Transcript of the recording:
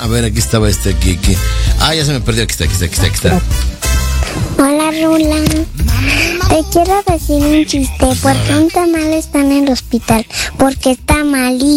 A ver, aquí estaba aquí. Ah, ya se me perdió. Aquí está. Hola, Rula. Te quiero decir un chiste. ¿Por qué un tamal está en el hospital? Porque está malito.